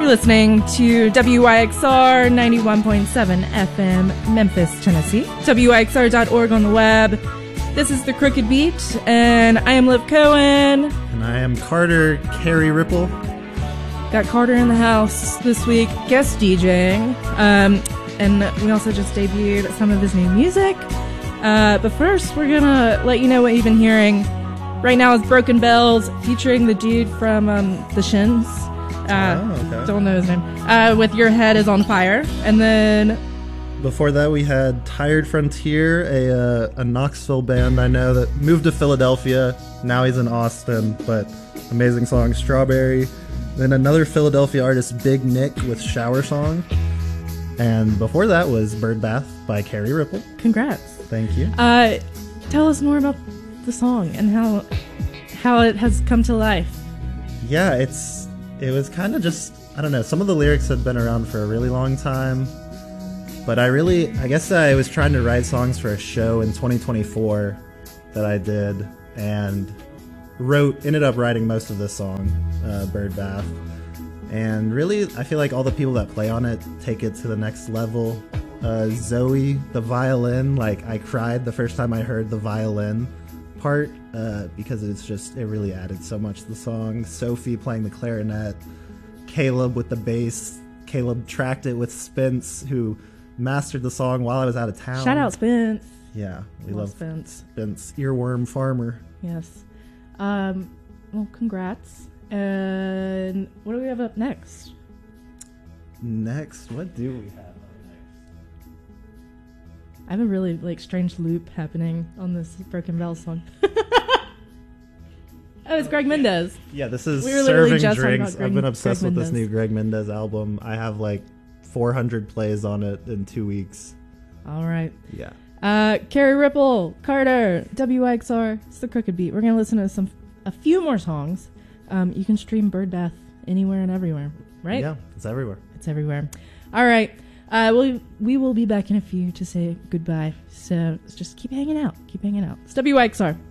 listening to WYXR 91.7 FM, Memphis, Tennessee. WYXR.org on the web. This is The Crooked Beat, and I am Liv Cohen. And I am Carter Carey Ripple. Got Carter in the house this week, guest DJing. And we also just debuted some of his new music. But first, we're gonna let you know what you've been hearing. Right now is Broken Bells, featuring the dude from The Shins. Okay. Don't know his name. With Your Head Is on Fire. And then before that, we had Tired Frontier, a Knoxville band I know that moved to Philadelphia. Now he's in Austin, but amazing song, Strawberry. Then another Philadelphia artist, Big Nick, with Shower Song. And before that was Bird Bath by Carey Ripple. Congrats. Thank you. Tell us more about the song and how it has come to life. Yeah, it was kind of just, I don't know, some of the lyrics had been around for a really long time, but I guess I was trying to write songs for a show in 2024 that I did, and ended up writing most of this song, Bird Bath. And really, I feel like all the people that play on it take it to the next level. Zoe, the violin, I cried the first time I heard the violin part, because it really added so much to the song. Sophie playing the clarinet, Caleb with the bass. Caleb tracked it with Spence, who mastered the song while I was out of town. Shout out Spence. Yeah, we love Spence. Earworm farmer. Yes. Well, congrats. And what do we have up next? What do we have up next? I have a really strange loop happening on this Broken Bells song. Oh, it's Greg Mendez. Yeah, this is we were literally Serving just Drinks. Greg, I've been obsessed Greg with this Mendez. new Greg Mendez album. I have 400 plays on it in 2 weeks. All right. Yeah. Carey Ripple, Carter, WXR. It's The Crooked Beat. We're going to listen to a few more songs. You can stream Bird Bath anywhere and everywhere, right? Yeah, it's everywhere. It's everywhere. All right. We will be back in a few to say goodbye. So just keep hanging out. Keep hanging out. It's WXR.